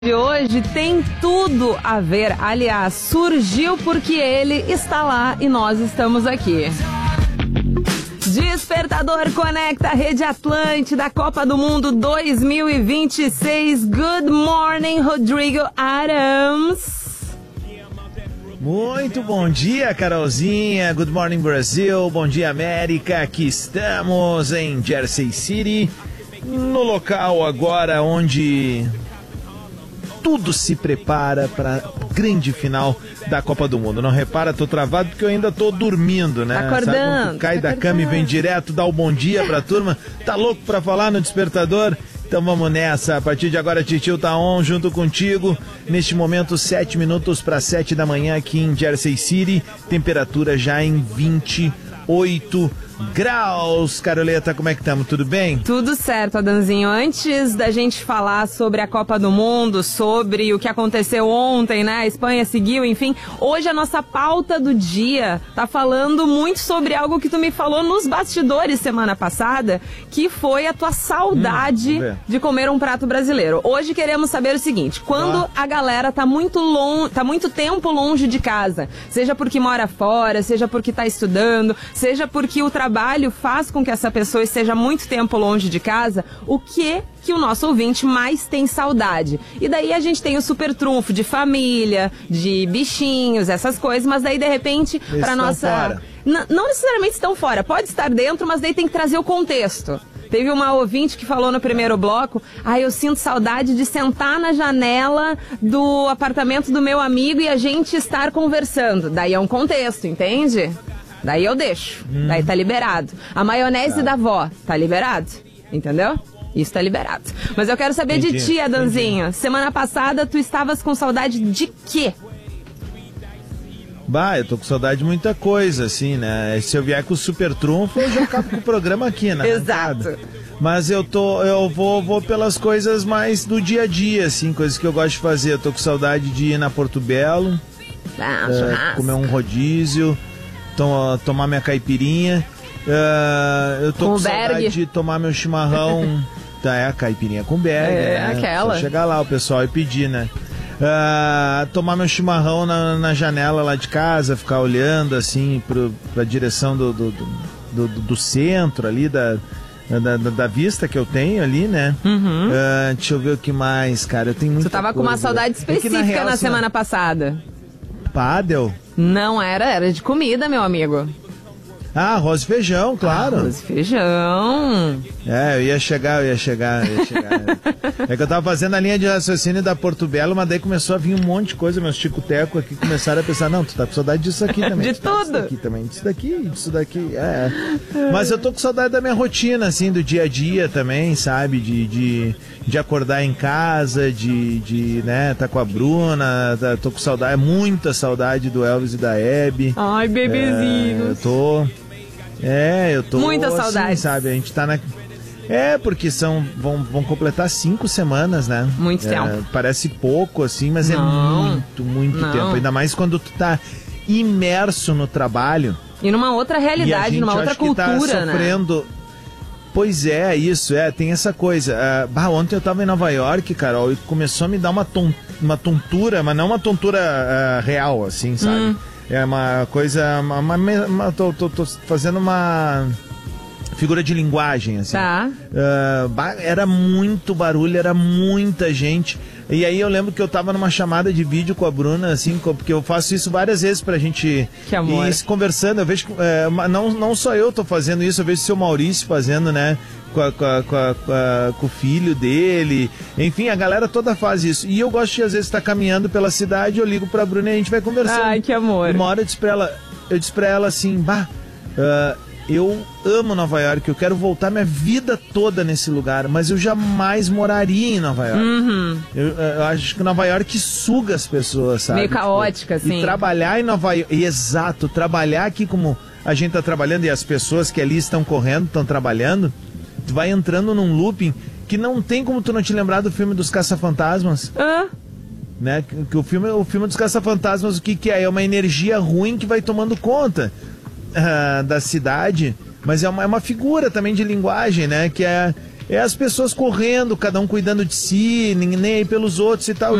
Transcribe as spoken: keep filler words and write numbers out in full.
De hoje tem tudo a ver, aliás, surgiu porque ele está lá e nós estamos aqui. Despertador conecta a Rede Atlântida, Copa do Mundo dois mil e vinte e seis. Good morning, Rodrigo Adams. Muito bom dia, Carolzinha. Good morning, Brasil. Bom dia, América. Aqui estamos em Jersey City, no local agora onde tudo se prepara para a grande final da Copa do Mundo. Não repara, tô travado porque eu ainda tô dormindo, né? Acordando. Sabe quando tu cai tá da acordando. cama e vem direto, dá o bom dia pra turma. Tá louco pra falar no despertador? Então vamos nessa. A partir de agora, Titio tá on junto contigo. Neste momento, sete minutos para sete da manhã aqui em Jersey City. Temperatura já em vinte e oito graus. Caroleta, como é que estamos? Tudo bem? Tudo certo, Adanzinho. Antes da gente falar sobre a Copa do Mundo, sobre o que aconteceu ontem, né? A Espanha seguiu, enfim. Hoje a nossa pauta do dia tá falando muito sobre algo que tu me falou nos bastidores semana passada, que foi a tua saudade hum, de comer um prato brasileiro. Hoje queremos saber o seguinte: quando ah. a galera tá muito longe, tá muito tempo longe de casa, seja porque mora fora, seja porque tá estudando, seja porque o trabalho trabalho faz com que essa pessoa esteja muito tempo longe de casa, o que que o nosso ouvinte mais tem saudade? E daí a gente tem o super trunfo de família, de bichinhos, essas coisas, mas daí de repente para nossa fora. N- não necessariamente estão fora, pode estar dentro, mas daí tem que trazer o contexto. Teve uma ouvinte que falou no primeiro bloco: ah, eu sinto saudade de sentar na janela do apartamento do meu amigo e a gente estar conversando. Daí é um contexto, entende? Daí eu deixo, hum. daí tá liberado. A maionese tá. da avó, tá liberado, entendeu? Isso tá liberado. Mas eu quero saber entendi, de ti, Adanzinho. Entendi. Semana passada tu estavas com saudade de quê? Bah, eu tô com saudade de muita coisa, assim, né? Se eu vier com o super trunfo, eu já acabo com o programa aqui, né? Exato. Mas eu tô, eu vou, vou pelas coisas mais do dia a dia, assim, coisas que eu gosto de fazer. Eu tô com saudade de ir na Porto Belo, ah, é, comer um rodízio, to, tomar minha caipirinha. Uh, eu tô com, com saudade de tomar meu chimarrão. Tá, é a caipirinha com berg, é, né? aquela. Só chegar lá o pessoal e pedir, né? Uh, tomar meu chimarrão na, na janela lá de casa, ficar olhando assim pro, pra direção do, do, do, do, do centro ali, da, da, da vista que eu tenho ali, né? Uhum. Uh, deixa eu ver o que mais, cara. Eu tenho muita Tu tava coisa. com uma saudade específica é na, real, na assim, semana passada. Pádel? Não era, era de comida, meu amigo. Ah, arroz e feijão, claro. Arroz e feijão. É, eu ia chegar, eu ia chegar, eu ia chegar. É que eu tava fazendo a linha de raciocínio da Porto Belo, mas daí começou a vir um monte de coisa, meus tico-teco aqui começaram a pensar, não, tu tá com saudade disso aqui também. De tudo. Disso daqui também, disso daqui, disso daqui, é. Mas eu tô com saudade da minha rotina, assim, do dia a dia também, sabe? De, de, de acordar em casa, de, de, né, tá com a Bruna, tá, tô com saudade, muita saudade do Elvis e da Hebe. Ai, bebezinhos. É, eu tô... É, eu tô... Muita assim, saudade. Sabe, a gente tá na... É, porque são, vão, vão completar cinco semanas, né? Muito é, tempo. Parece pouco, assim, mas não, é muito, muito não. tempo. Ainda mais quando tu tá imerso no trabalho. E numa outra realidade, numa outra cultura, que tá sofrendo... né? Pois é, isso, é, tem essa coisa. Uh, bah, ontem eu tava em Nova York, Carol, e começou a me dar uma, ton, uma tontura, mas não uma tontura uh, real, assim, sabe? Hum. É uma coisa... Uma, uma, uma, tô, tô, tô fazendo uma figura de linguagem, assim. Tá. Uh, era muito barulho, era muita gente. E aí eu lembro que eu tava numa chamada de vídeo com a Bruna, assim, porque eu faço isso várias vezes pra gente que amor. ir conversando. Eu vejo que é, não, não só eu tô fazendo isso, eu vejo o seu Maurício fazendo, né? Com, a, com, a, com, a, com, a, com o filho dele. Enfim, a galera toda faz isso. E eu gosto de, às vezes, estar caminhando pela cidade, eu ligo pra Bruna e a gente vai conversando. Ai, que amor. E uma hora eu disse pra ela, eu disse pra ela assim, bah, uh, eu amo Nova York, eu quero voltar minha vida toda nesse lugar, mas eu jamais moraria em Nova York. Uhum. Eu, eu acho que Nova York suga as pessoas, sabe? Meio caótica, tipo, assim. E trabalhar em Nova York, exato, trabalhar aqui como a gente tá trabalhando e as pessoas que ali estão correndo, estão trabalhando, tu vai entrando num looping que não tem como tu não te lembrar do filme dos Caça-Fantasmas. Ah. Né? Que o filme, o filme dos Caça-Fantasmas, o que que é? É uma energia ruim que vai tomando conta uh, da cidade, mas é uma, é uma figura também de linguagem, né? Que é, é as pessoas correndo, cada um cuidando de si, nem, nem aí pelos outros e tal.